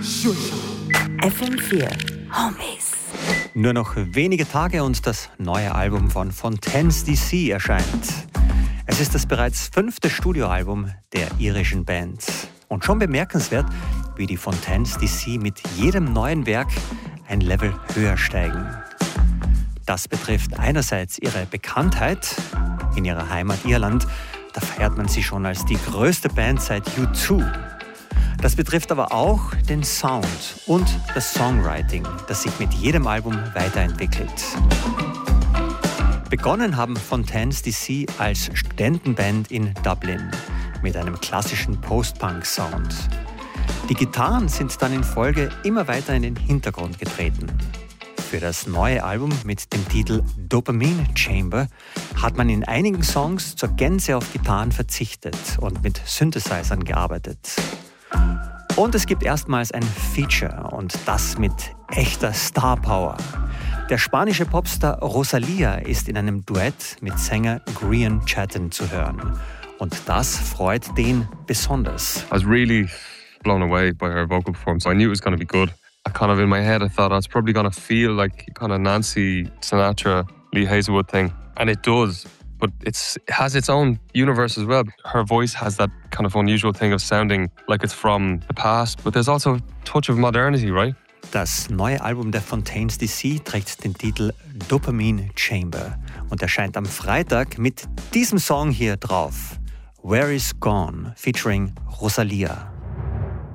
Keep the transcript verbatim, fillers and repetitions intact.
F M vier Homies. Nur noch wenige Tage und das neue Album von Fontaines D C erscheint. Es ist das bereits fünfte Studioalbum der irischen Band. Und schon bemerkenswert, wie die Fontaines D C mit jedem neuen Werk ein Level höher steigen. Das betrifft einerseits ihre Bekanntheit in ihrer Heimat Irland. Da feiert man sie schon als die größte Band seit U zwei. Das betrifft aber auch den Sound und das Songwriting, das sich mit jedem Album weiterentwickelt. Begonnen haben Fontaines D C als Studentenband in Dublin mit einem klassischen Post-Punk-Sound. Die Gitarren sind dann in Folge immer weiter in den Hintergrund getreten. Für das neue Album mit dem Titel Dopamine Chamber hat man in einigen Songs zur Gänze auf Gitarren verzichtet und mit Synthesizern gearbeitet. Und es gibt erstmals ein Feature und das mit echter Star-Power. Der spanische Popstar Rosalía ist in einem Duett mit Sänger Grian Chatten zu hören. Und das freut den besonders. I was really blown away by her vocal performance. I knew it was going to be good. I kind of in my head I thought I was probably going to feel like kind of Nancy Sinatra, Lee Hazelwood thing. And it does. But it's, it has its own universe as well. Her voice has that kind of unusual thing of sounding like it's from the past, but there's also a touch of modernity, right? Das neue Album der Fontaines D C trägt den Titel Dopamine Chamber und erscheint am Freitag mit diesem Song hier drauf. Where is Gone featuring Rosalía.